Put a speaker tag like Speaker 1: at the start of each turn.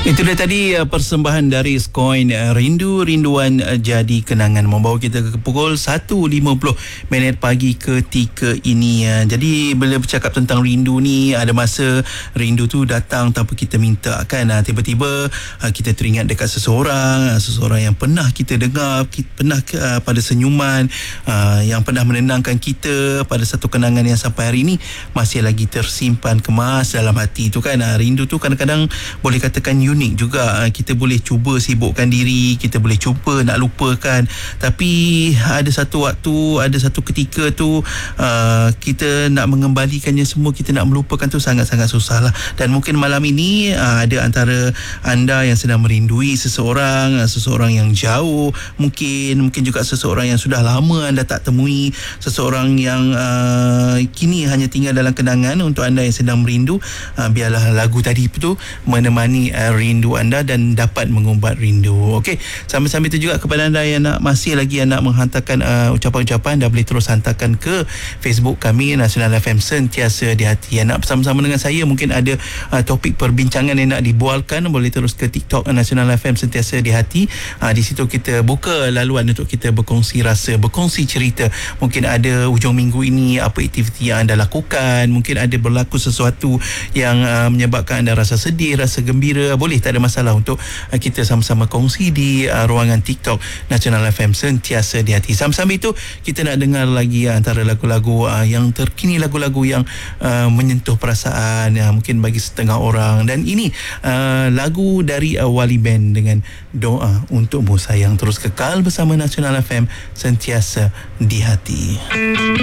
Speaker 1: Itu dia tadi persembahan dari Skoin, Rindu-rinduan jadi kenangan, membawa kita ke pukul 1.50 minit pagi ketika ini. Jadi bila bercakap tentang rindu ni, ada masa rindu tu datang tanpa kita minta kan. Tiba-tiba kita teringat dekat seseorang yang pernah kita dengar, pernah pada senyuman, yang pernah menenangkan kita pada satu kenangan yang sampai hari ini masih lagi tersimpan kemas dalam hati tu kan. Rindu tu kadang-kadang boleh katakan unik juga. Kita boleh cuba sibukkan diri, kita boleh cuba nak lupakan, tapi ada satu waktu, ada satu ketika tu kita nak mengembalikannya semua, kita nak melupakan tu sangat-sangat susah lah. Dan mungkin malam ini ada antara anda yang sedang merindui seseorang yang jauh, mungkin juga seseorang yang sudah lama anda tak temui, seseorang yang kini hanya tinggal dalam kenangan. Untuk anda yang sedang merindu, biarlah lagu tadi tu menemani rindu anda dan dapat mengumbat rindu. Okey, sambil-sambil itu juga kepada anda yang masih lagi nak menghantarkan ucapan-ucapan, dah boleh terus hantarkan ke Facebook kami Nasional FM Sentiasa di Hati. Yang nak bersama-sama dengan saya, mungkin ada topik perbincangan yang nak dibualkan, boleh terus ke TikTok Nasional FM Sentiasa di Hati. Di situ kita buka laluan untuk kita berkongsi rasa, berkongsi cerita. Mungkin ada hujung minggu ini apa aktiviti yang anda lakukan, mungkin ada berlaku sesuatu yang menyebabkan anda rasa sedih, rasa gembira. Boleh, tak ada masalah untuk kita sama-sama kongsi di ruangan TikTok Nasional FM Sentiasa di Hati. Sambil-sambil itu kita nak dengar lagi antara lagu-lagu yang terkini, lagu-lagu yang menyentuh perasaan mungkin bagi setengah orang. Dan ini lagu dari Wali Band dengan Doa Untukmu Sayang. Terus kekal bersama Nasional FM Sentiasa di Hati.